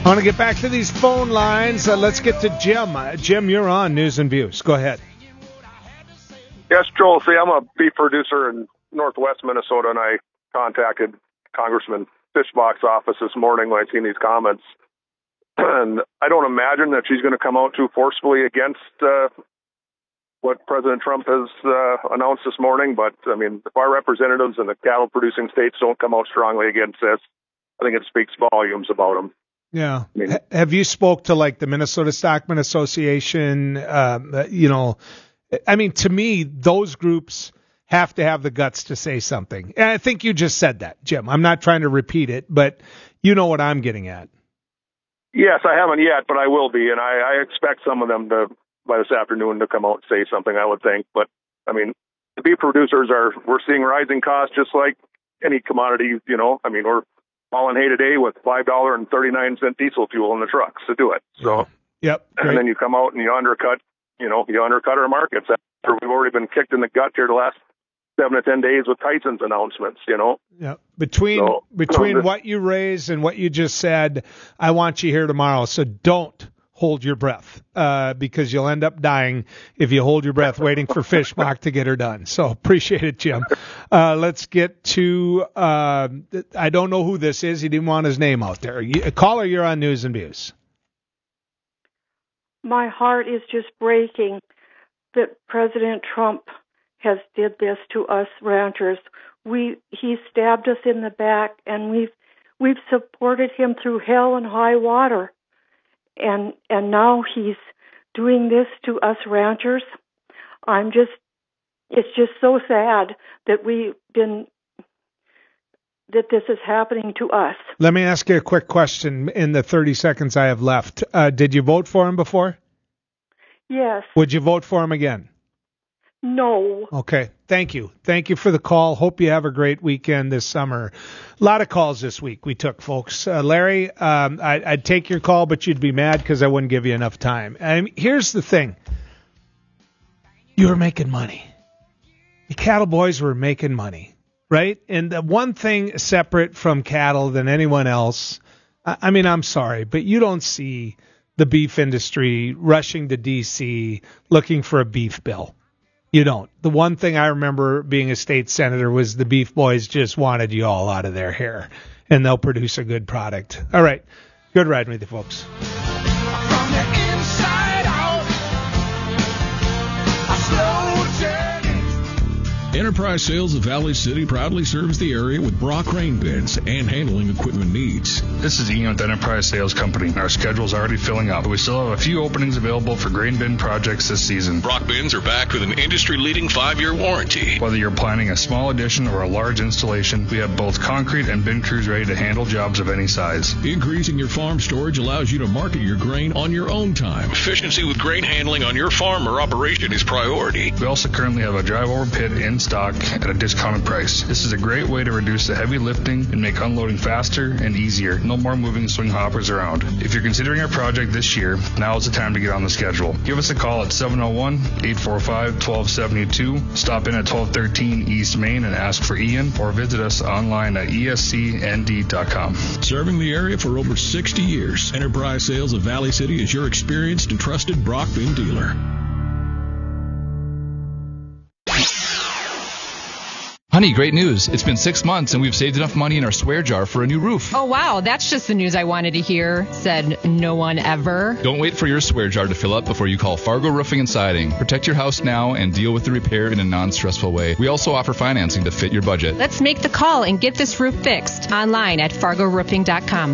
I want to get back to these phone lines. Let's get to Jim. Jim, you're on News and Views. Go ahead. Yes, Joel. See, I'm a beef producer in northwest Minnesota, and I contacted Congressman Fischbach's office this morning when I seen these comments. And I don't imagine that she's going to come out too forcefully against what President Trump has announced this morning. But, I mean, if our representatives in the cattle-producing states don't come out strongly against this, I think it speaks volumes about them. Yeah. I mean, have you spoke to, like, the Minnesota Stockman Association? I mean, to me, those groups have to have the guts to say something. And I think you just said that, Jim. I'm not trying to repeat it, but you know what I'm getting at. Yes, I haven't yet, but I will be. And I expect some of them to, by this afternoon, to come out and say something, I would think. But, I mean, the beef producers we're seeing rising costs just like any commodity, you know. I mean, we're hauling hay today with $5.39 diesel fuel in the trucks to do it. So, yep. Great. And then you come out and you undercut our markets after we've already been kicked in the gut here the last 7 to 10 days with Tyson's announcements, you know. Yeah. Between what you raised and what you just said, I want you here tomorrow. So don't hold your breath because you'll end up dying if you hold your breath waiting for Fischbach to get her done. So appreciate it, Jim. Let's get to I don't know who this is. He didn't want his name out there. Caller, you're on News and Views. My heart is just breaking that President Trump has did this to us ranchers. He stabbed us in the back, and we've supported him through hell and high water. And now he's doing this to us ranchers. It's just so sad that that this is happening to us. Let me ask you a quick question in the 30 seconds I have left. Did you vote for him before? Yes. Would you vote for him again? No. Okay. Thank you. Thank you for the call. Hope you have a great weekend this summer. A lot of calls this week we took, folks. Larry, I'd take your call, but you'd be mad because I wouldn't give you enough time. Here's the thing. You were making money. The cattle boys were making money, right? And the one thing separate from cattle than anyone else, I mean, I'm sorry, but you don't see the beef industry rushing to D.C. looking for a beef bill. You don't. The one thing I remember being a state senator was the beef boys just wanted you all out of their hair, and they'll produce a good product. All right. Good riding with you, folks. From the inside out, a slow journey. Enterprise Sales of Valley City proudly serves the area with Brock grain bins and handling equipment needs. This is Ian with Enterprise Sales Company. Our schedule's already filling up, but we still have a few openings available for grain bin projects this season. Brock bins are backed with an industry-leading 5-year warranty. Whether you're planning a small addition or a large installation, we have both concrete and bin crews ready to handle jobs of any size. Increasing your farm storage allows you to market your grain on your own time. Efficiency with grain handling on your farm or operation is priority. We also currently have a drive-over pit in stock at a discounted price. This is a great way to reduce the heavy lifting and make unloading faster and easier. No more moving swing hoppers around. If you're considering a project this year, now is the time to get on the schedule. Give us a call at 701-845-1272. Stop in at 1213 East Main and ask for Ian, or visit us online at escnd.com. Serving the area for over 60 years, Enterprise Sales of Valley City is your experienced and trusted Brock bin dealer. Honey, great news. It's been 6 months and we've saved enough money in our swear jar for a new roof. Oh, wow. That's just the news I wanted to hear, said no one ever. Don't wait for your swear jar to fill up before you call Fargo Roofing and Siding. Protect your house now and deal with the repair in a non-stressful way. We also offer financing to fit your budget. Let's make the call and get this roof fixed online at fargoroofing.com.